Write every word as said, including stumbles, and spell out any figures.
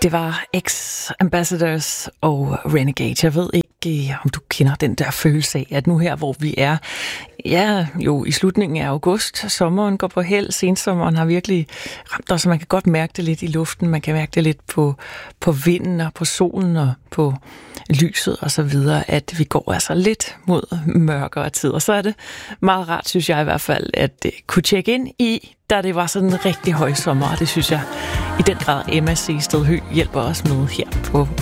Det var X-Ambassadors og Renegade. Jeg ved ikke, om du kender den der følelse af, at nu her, hvor vi er, ja, jo i slutningen af august, sommeren går på held, sensommeren har virkelig ramt os, så man kan godt mærke det lidt i luften, man kan mærke det lidt på, på vinden og på solen og på lyset og så videre, at vi går altså lidt mod mørkere tid. Og så er det meget rart, synes jeg i hvert fald, at kunne tjekke ind i, da det var sådan en rigtig høj sommer, og det synes jeg i den grad Emma C. Stedhø hjælper os med her på